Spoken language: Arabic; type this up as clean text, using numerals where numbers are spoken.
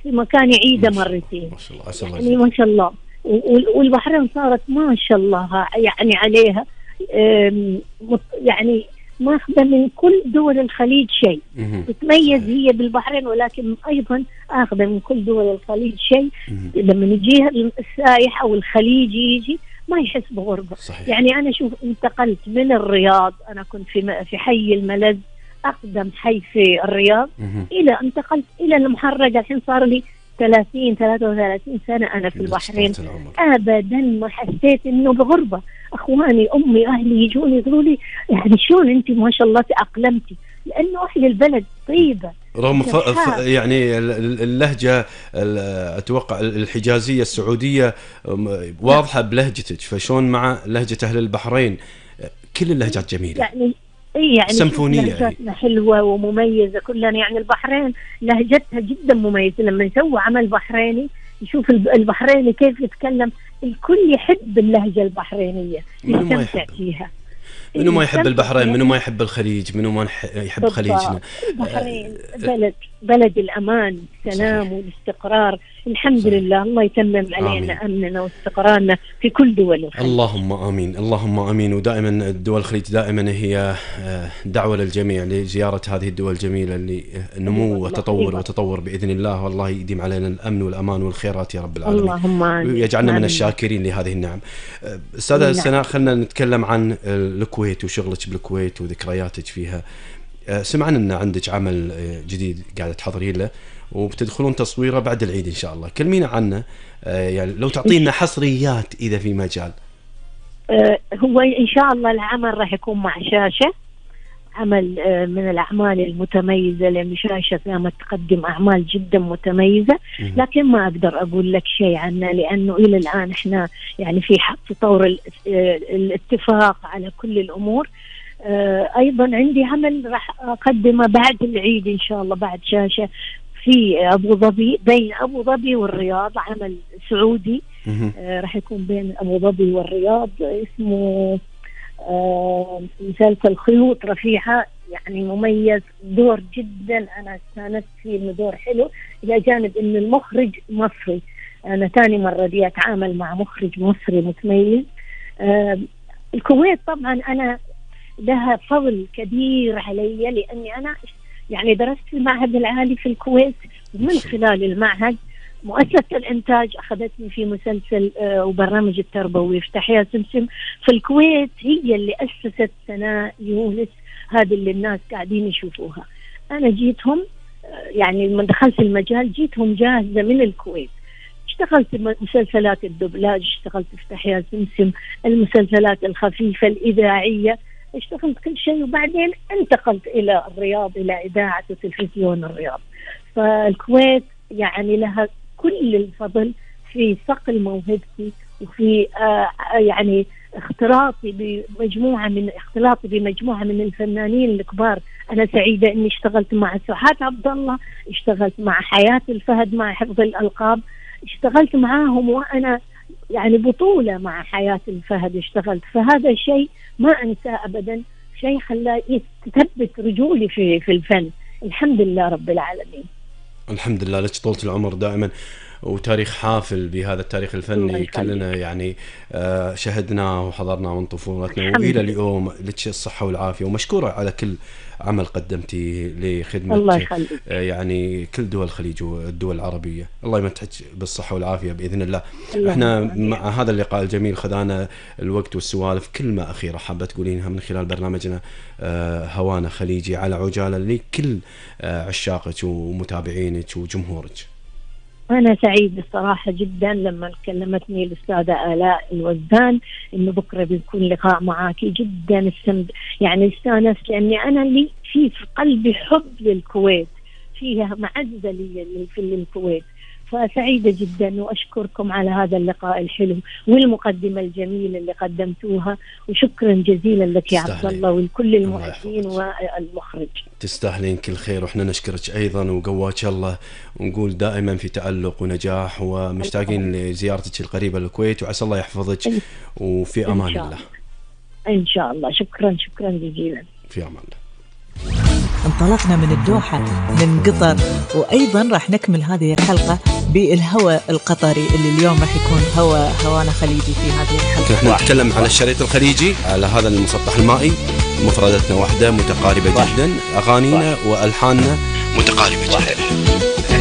في مكان يعيده مرتين. ما شاء الله، عسى الله يعني ما شاء الله. والبحرين صارت ما شاء الله يعني عليها يعني ماخذة من كل دول الخليج شيء. تتميز هي بالبحرين، ولكن أيضا أخذة من كل دول الخليج شيء. لما يجيها السائح أو الخليجي يجي ما يحس بغربة. صحيح. يعني أنا شوف انتقلت من الرياض، أنا كنت في حي الملز، أقدم حي في الرياض، إلى انتقلت إلى المحرقة. الحين صار لي 33 سنة أنا في البحرين. أبدا ما حسيت إنه بغربة. أخواني أمي أهلي يجوني يقولوا لي يعني شلون أنت ما شاء الله تأقلمتي، لأنه أهل البلد طيبة رغم يعني اللهجة أتوقع الحجازية السعودية واضحة بلهجتك، فشون مع لهجة أهل البحرين كل اللهجات جميلة يعني سمفونية لهجتنا يعني حلوة ومميزة كلنا. يعني البحرين لهجتها جدا مميزة. لما يسوي عمل بحريني يشوف البحريني كيف يتكلم، الكل يحب اللهجة البحرينية، يستمتع فيها. منو ما يحب البحرين، منو ما يحب الخليج، منو ما يحب خليجنا. البحرين بلد الأمان، السلام والاستقرار. الحمد لله، الله يتمم علينا أمننا واستقرارنا في كل دول الخليج. اللهم آمين، اللهم آمين. ودائما الدول الخليج دائما هي دعوة للجميع لزيارة هذه الدول الجميلة لنمو وتطور بإذن الله. والله يديم علينا الأمن والأمان والخيرات يا رب العالمين. اللهم آمين. ويجعلنا من الشاكرين لهذه النعم. أستاذة سناء، خلنا نتكلم عن الكويت وشغلك بالكويت وذكرياتك فيها. سمعنا أن عندك عمل جديد قاعدة تحضرين له وبتدخلون تصويره بعد العيد إن شاء الله. كلمينا عنه، يعني لو تعطينا حصريات إذا في مجال. هو إن شاء الله العمل راح يكون مع شاشة، عمل من الأعمال المتميزة، لأن شاشة قامت تقدم أعمال جدا متميزة، لكن ما أقدر أقول لك شيء عنه لأنه إلى الآن إحنا يعني في طور الاتفاق على كل الأمور. أيضا عندي عمل راح أقدمه بعد العيد إن شاء الله، بعد شاشة في أبو ظبي، بين أبو ظبي والرياض، عمل سعودي راح يكون بين أبو ظبي والرياض، اسمه مسلسل خيوط رفيعة. يعني مميز، دور جدا أنا استانست فيه، إنه دور حلو، إلى جانب إن المخرج مصري. أنا ثاني مرة دي أتعامل مع مخرج مصري متميز. الكويت طبعا أنا لها فضل كبير علي، لأني أنا يعني درست في المعهد العالي في الكويت، ومن خلال المعهد مؤسسة الإنتاج أخذتني في مسلسل وبرنامج التربوي في تحيا سمسم في الكويت. هي اللي أسست سناء يونس، هذه اللي الناس قاعدين يشوفوها. أنا جيتهم يعني من دخلت المجال جيتهم جاهزة من الكويت. اشتغلت مسلسلات الدبلاج، اشتغلت في تحيا سمسم، المسلسلات الخفيفة الإذاعية، اشتغلت كل شيء. وبعدين انتقلت إلى الرياض، إلى إذاعة وتلفزيون الرياض. فالكويت يعني لها كل الفضل في صقل موهبتي، وفي يعني اختلاطي بمجموعة من الفنانين الكبار. أنا سعيدة إني اشتغلت مع سعاد عبد الله، اشتغلت مع حياة الفهد مع حفظ الألقاب، اشتغلت معاهم وأنا يعني بطولة مع حياة الفهد اشتغلت. فهذا شيء ما أنساه أبدا، شيء خلاه يثبت رجولي في الفن. الحمد لله رب العالمين. الحمد لله لك طولة العمر دائما، وتاريخ حافل بهذا التاريخ الفني كلنا يعني شهدناه وحضرناه من طفولتنا، وإلى اليوم لك الصحة والعافية، ومشكورة على كل عمل قدمتي لخدمة يعني كل دول الخليج والدول العربية. الله يمتعك بالصحة والعافية بإذن الله. احنا مع هذا اللقاء الجميل خذانا الوقت والسوالف، كلمة أخيرة حابة تقولينها من خلال برنامجنا هوانا خليجي على عجالة لكل عشاقك ومتابعينك وجمهورك؟ أنا سعيد الصراحة جدا لما كلمتني الأستاذة آلاء الوزان إنه بكرة بيكون لقاء معاكي. جدا يعني استانست، لأني أنا اللي في قلبي حب للكويت، فيها معزة لي في الكويت. فسعيدة جدا وأشكركم على هذا اللقاء الحلو والمقدمة الجميلة اللي قدمتوها، وشكرا جزيلا لك يا عبد الله ولكل المؤدين والمخرج. تستاهلين كل خير، وإحنا نشكرك أيضا وقواك الله، ونقول دائما في تألق ونجاح، ومشتاقين لزيارتك القريبة للكويت، وعسى الله يحفظك وفي أمان الله. إن شاء الله. شكرا جزيلا. في أمان الله. انطلقنا من الدوحة من قطر، وأيضا راح نكمل هذه الحلقة بالهواء القطري اللي اليوم راح يكون هوانا خليجي في هذه الحلقة. نحن نتكلم عن الشريط الخليجي على هذا المسطح المائي، مفرداتنا واحدة متقاربة جدا، أغانينا وألحاننا متقاربة جدا.